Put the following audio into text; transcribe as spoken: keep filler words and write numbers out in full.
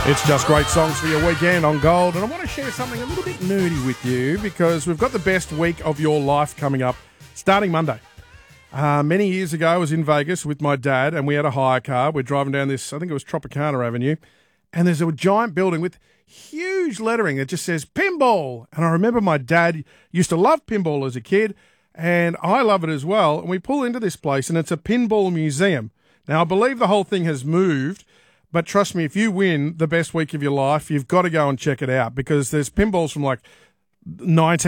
It's just great songs for your weekend on Gold, and I want to share something a little bit nerdy with you because we've got the best week of your life coming up starting Monday. Uh, many years ago, I was in Vegas with my dad, and we had a hire car. We're driving down this, I think it was Tropicana Avenue, and there's a giant building with huge lettering that just says pinball. And I remember my dad used to love pinball as a kid, and I love it as well. And we pull into this place, and it's a pinball museum. Now, I believe the whole thing has moved, but trust me, if you win the best week of your life, you've got to go and check it out because there's pinballs from like nineteen